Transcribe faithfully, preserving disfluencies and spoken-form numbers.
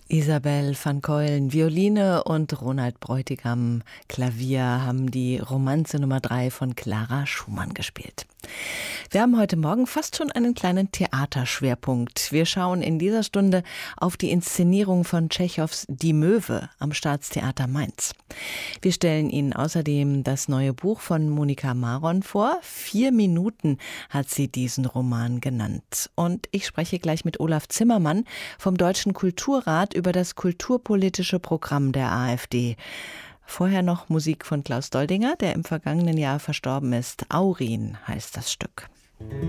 Isabel van Keulen, Violine und Ronald Bräutigam, Klavier, haben die Romanze Nummer drei von Clara Schumann gespielt. Wir haben heute Morgen fast schon einen kleinen Theaterschwerpunkt. Wir schauen in dieser Stunde auf die Inszenierung von Tschechows Die Möwe am Staatstheater Mainz. Wir stellen Ihnen außerdem das neue Buch von Monika Maron vor. Vier Minuten hat sie diesen Roman genannt. Und ich spreche gleich mit Olaf Zimmermann vom Deutschen Kulturrat über das kulturpolitische Programm der AfD. Vorher noch Musik von Klaus Doldinger, der im vergangenen Jahr verstorben ist. Aurin heißt das Stück.